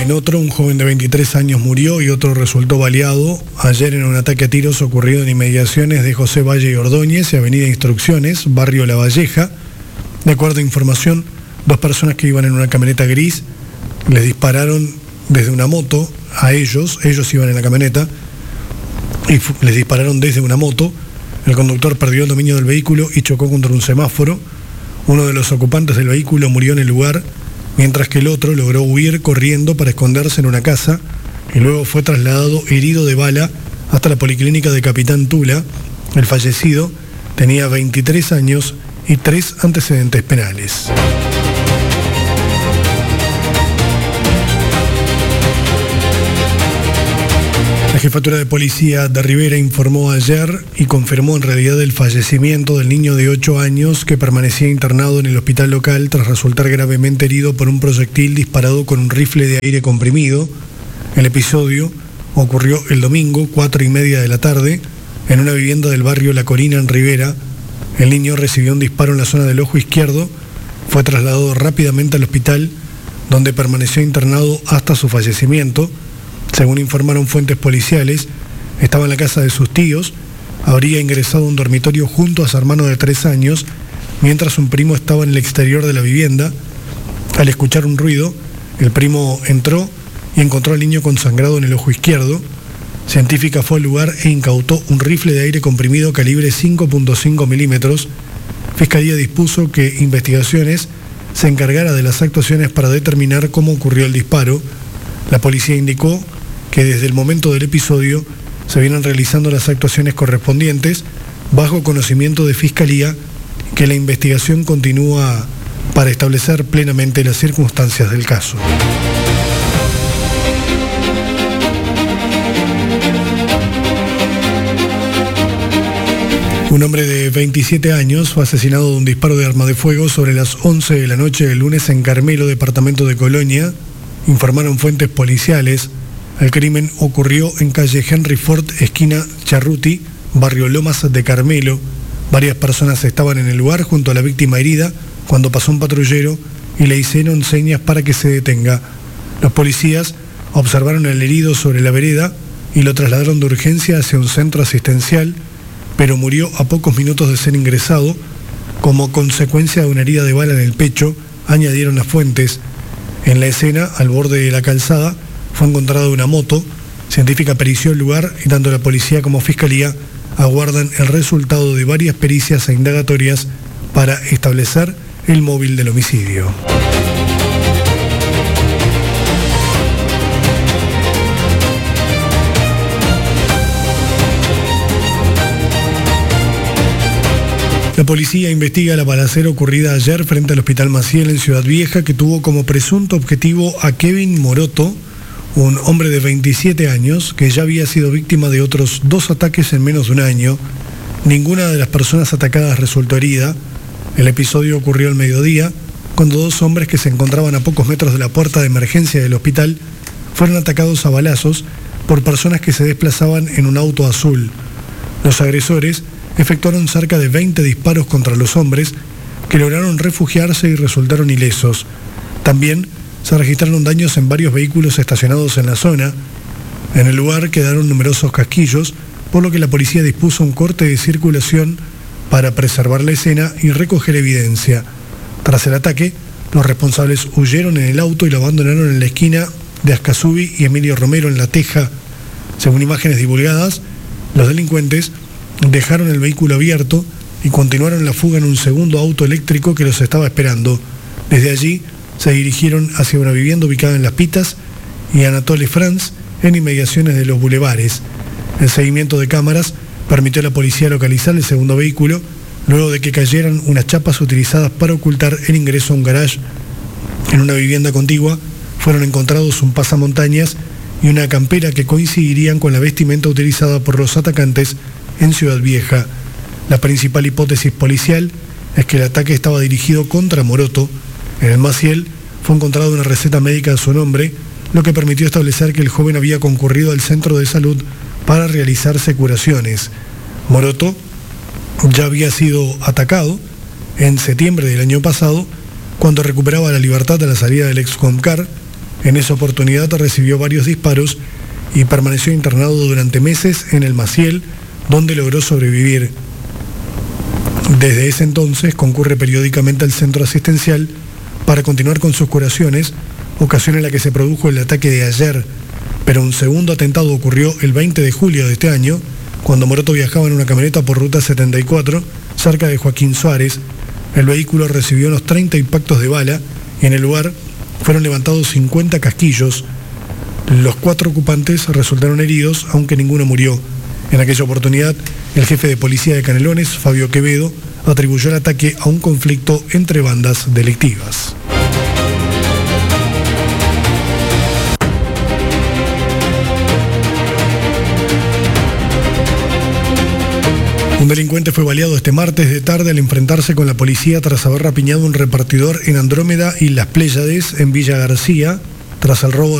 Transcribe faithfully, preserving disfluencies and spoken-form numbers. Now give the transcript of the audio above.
En otro, un joven de veintitrés años murió y otro resultó baleado ayer en un ataque a tiros ocurrido en inmediaciones de José Valle y Ordóñez y Avenida Instrucciones, barrio La Valleja. De acuerdo a información, dos personas que iban en una camioneta gris les dispararon desde una moto a ellos, ellos iban en la camioneta y les dispararon desde una moto. El conductor perdió el dominio del vehículo y chocó contra un semáforo. Uno de los ocupantes del vehículo murió en el lugar, mientras que el otro logró huir corriendo para esconderse en una casa y luego fue trasladado herido de bala hasta la policlínica de Capitán Tula. El fallecido tenía veintitrés años y tres antecedentes penales. La Jefatura de Policía de Rivera informó ayer y confirmó en realidad el fallecimiento del niño de ocho años que permanecía internado en el hospital local tras resultar gravemente herido por un proyectil disparado con un rifle de aire comprimido. El episodio ocurrió el domingo, cuatro y media de la tarde, en una vivienda del barrio La Corina en Rivera. El niño recibió un disparo en la zona del ojo izquierdo, fue trasladado rápidamente al hospital, donde permaneció internado hasta su fallecimiento. Según informaron fuentes policiales, estaba en la casa de sus tíos, habría ingresado a un dormitorio junto a su hermano de tres años, mientras un primo estaba en el exterior de la vivienda. Al escuchar un ruido, el primo entró y encontró al niño consangrado en el ojo izquierdo. Científica fue al lugar e incautó un rifle de aire comprimido calibre cinco punto cinco milímetros. Fiscalía dispuso que Investigaciones se encargara de las actuaciones para determinar cómo ocurrió el disparo. La policía indicó que desde el momento del episodio se vienen realizando las actuaciones correspondientes bajo conocimiento de Fiscalía, que la investigación continúa para establecer plenamente las circunstancias del caso. Un hombre de veintisiete años fue asesinado de un disparo de arma de fuego sobre las once de la noche del lunes en Carmelo, departamento de Colonia, informaron fuentes policiales. El crimen ocurrió en calle Henry Ford, esquina Charruti, barrio Lomas de Carmelo. Varias personas estaban en el lugar junto a la víctima herida cuando pasó un patrullero y le hicieron señas para que se detenga. Los policías observaron al herido sobre la vereda y lo trasladaron de urgencia hacia un centro asistencial, pero murió a pocos minutos de ser ingresado como consecuencia de una herida de bala en el pecho, añadieron las fuentes. En la escena, al borde de la calzada, fue encontrada una moto. Científica perició el lugar y tanto la policía como Fiscalía aguardan el resultado de varias pericias e indagatorias para establecer el móvil del homicidio. La policía investiga la balacera ocurrida ayer frente al Hospital Maciel en Ciudad Vieja, que tuvo como presunto objetivo a Kevin Moroto, un hombre de veintisiete años que ya había sido víctima de otros dos ataques en menos de un año. Ninguna de las personas atacadas resultó herida. El episodio ocurrió al mediodía, cuando dos hombres que se encontraban a pocos metros de la puerta de emergencia del hospital fueron atacados a balazos por personas que se desplazaban en un auto azul. Los agresores efectuaron cerca de veinte disparos contra los hombres, que lograron refugiarse y resultaron ilesos. También se registraron daños en varios vehículos estacionados en la zona. En el lugar quedaron numerosos casquillos, por lo que la policía dispuso un corte de circulación para preservar la escena y recoger evidencia. Tras el ataque, los responsables huyeron en el auto y lo abandonaron en la esquina de Ascasubi y Emilio Romero en La Teja. Según imágenes divulgadas, los delincuentes dejaron el vehículo abierto y continuaron la fuga en un segundo auto eléctrico que los estaba esperando. Desde allí se dirigieron hacia una vivienda ubicada en Las Pitas y Anatole France, en inmediaciones de los bulevares. El seguimiento de cámaras permitió a la policía localizar el segundo vehículo, luego de que cayeran unas chapas utilizadas para ocultar el ingreso a un garage. En una vivienda contigua fueron encontrados un pasamontañas y una campera que coincidirían con la vestimenta utilizada por los atacantes en Ciudad Vieja. La principal hipótesis policial es que el ataque estaba dirigido contra Moroto. En el Maciel fue encontrada una receta médica a su nombre, lo que permitió establecer que el joven había concurrido al centro de salud para realizarse curaciones. Moroto ya había sido atacado en septiembre del año pasado, cuando recuperaba la libertad a la salida del ex Comcar. En esa oportunidad recibió varios disparos y permaneció internado durante meses en el Maciel, donde logró sobrevivir. Desde ese entonces concurre periódicamente al centro asistencial para continuar con sus curaciones, ocasión en la que se produjo el ataque de ayer, pero un segundo atentado ocurrió el veinte de julio de este año, cuando Moroto viajaba en una camioneta por ruta setenta y cuatro, cerca de Joaquín Suárez. El vehículo recibió unos treinta impactos de bala y en el lugar fueron levantados cincuenta casquillos. Los cuatro ocupantes resultaron heridos, aunque ninguno murió. En aquella oportunidad, el jefe de policía de Canelones, Fabio Quevedo, atribuyó el ataque a un conflicto entre bandas delictivas. Un delincuente fue baleado este martes de tarde al enfrentarse con la policía tras haber rapiñado un repartidor en Andrómeda y Las Pléyades, en Villa García, tras el robo